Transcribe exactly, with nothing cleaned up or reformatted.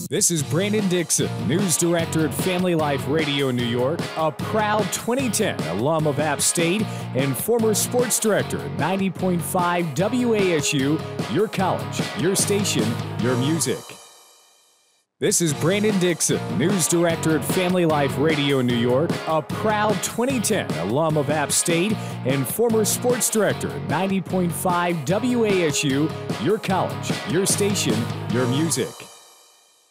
This is Brandon Dixon, news director at Family Life Radio New York, a proud twenty ten alum of App State and former sports director at ninety point five W A S U, your college, your station, your music. This is Brandon Dixon, news director at Family Life Radio New York, a proud twenty ten alum of App State and former sports director at ninety point five W A S U, your college, your station, your music.